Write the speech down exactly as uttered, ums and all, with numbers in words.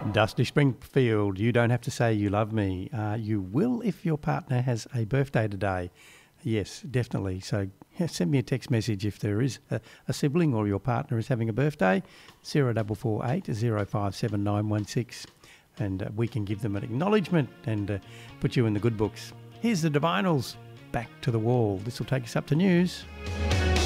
Dusty Springfield, you don't have to say you love me. Uh, you will if your partner has a birthday today. Yes, definitely. So yeah, send me a text message if there is a, a sibling or your partner is having a birthday, zero four four eight zero five seven nine one six, and uh, we can give them an acknowledgement and uh, put you in the good books. Here's the Divinals, Back to the Wall. This will take us up to news.